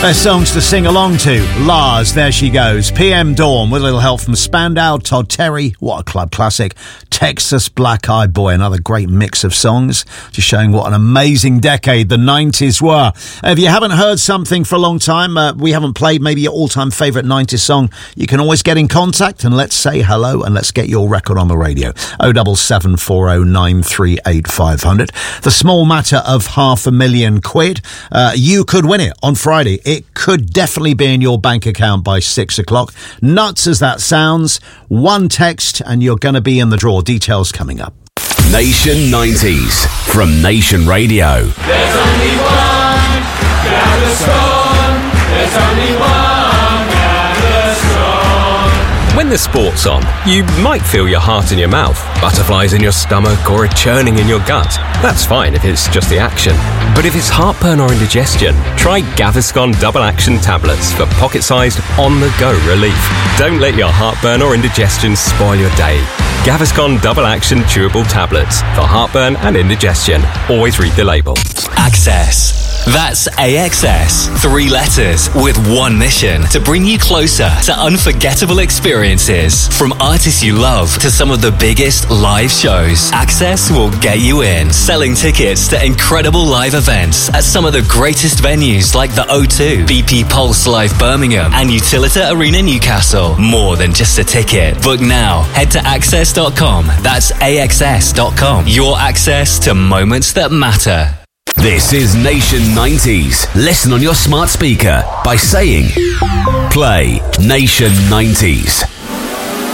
Best songs to sing along to. Lars, There She Goes. PM Dawn with a little help from Spandau. Todd Terry, what a club classic. Texas Black Eyed Boy, another great mix of songs. Just showing what an amazing decade the 90s were. If you haven't heard something for a long time, we haven't played maybe your all-time favourite 90s song, you can always get in contact and let's say hello and let's get your record on the radio. 07740938500. The small matter of £500,000. You could win it on Friday. It could definitely be in your bank account by 6 o'clock. Nuts as that sounds, one text and you're going to be in the draw. Details coming up. Nation 90s from Nation Radio. There's only one Gaviscon. There's only one Gaviscon. When the sport's on, you might feel your heart in your mouth, butterflies in your stomach, or a churning in your gut. That's fine if it's just the action. But if it's heartburn or indigestion, try Gaviscon Double Action Tablets for pocket-sized, on-the-go relief. Don't let your heartburn or indigestion spoil your day. Gaviscon Double Action Chewable Tablets for heartburn and indigestion. Always read the label. Access. That's AXS. 3 letters with one mission to bring you closer to unforgettable experiences. From artists you love to some of the biggest live shows, Access will get you in. Selling tickets to incredible live events at some of the greatest venues like the O2, BP Pulse Live Birmingham, and Utilita Arena Newcastle. More than just a ticket. Book now. Head to access.com. That's AXS.com. Your access to moments that matter. This is Nation 90s. Listen on your smart speaker by saying, play Nation 90s.